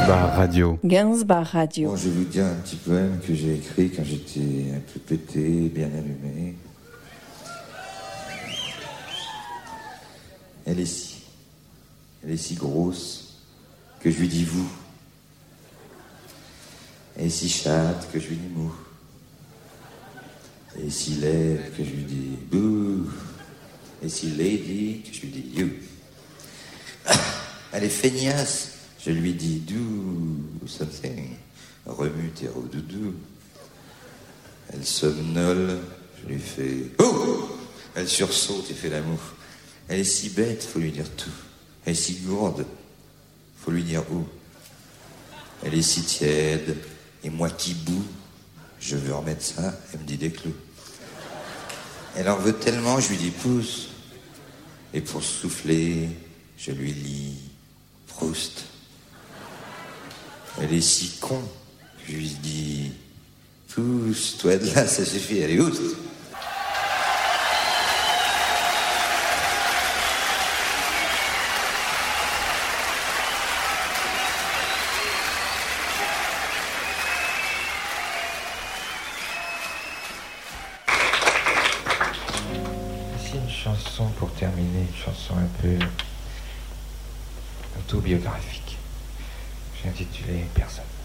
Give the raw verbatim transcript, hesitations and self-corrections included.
Gainsbar Radio. Gainsbar Radio. Bon, je vais vous dire un petit poème que j'ai écrit quand j'étais un peu pété, bien allumé. Elle est si, elle est si grosse que je lui dis vous. Elle est si chatte que je lui dis mou. Elle est si laide que je lui dis bouh. Elle est si lady que je lui dis you. Elle est feignasse, je lui dis do something. Remue tes doudou. Elle somnole, je lui fais oh. Elle sursaute et fait l'amour. Elle est si bête, faut lui dire tout. Elle est si gourde, faut lui dire où. Elle est si tiède, et moi qui boue, je veux remettre ça, elle me dit des clous. Elle en veut tellement, je lui dis pousse. Et pour souffler, je lui lis Proust. Elle est si con, je lui dis pousse, toi de là, ça suffit, elle est oust. Une chanson pour terminer, une chanson un peu autobiographique. J'ai intitulé Personne.